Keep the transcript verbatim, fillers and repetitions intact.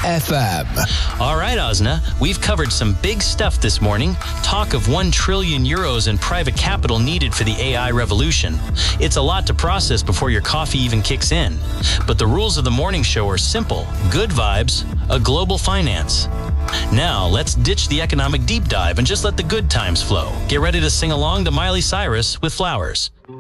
F M. All right, Osna, we've covered some big stuff this morning. Talk of one trillion euros in private capital needed for the A I revolution. It's a lot to process before your coffee even kicks in. But the rules of the morning show are simple. Good vibes, a global finance. Now, let's ditch the economic deep dive and just let the good times flow. Get ready to sing along to Miley Cyrus with Flowers.